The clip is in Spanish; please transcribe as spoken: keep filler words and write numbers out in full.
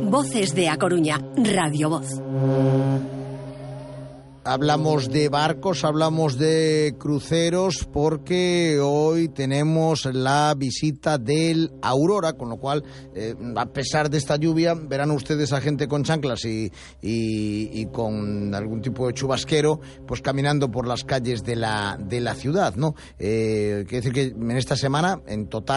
Voces de A Coruña, Radio Voz. Hablamos de barcos, hablamos de cruceros, porque hoy tenemos la visita del Aurora, con lo cual, eh, a pesar de esta lluvia, verán ustedes a gente con chanclas y, y, y con algún tipo de chubasquero, pues caminando por las calles de la, de la ciudad, ¿no? Eh, quiere decir que en esta semana, en total,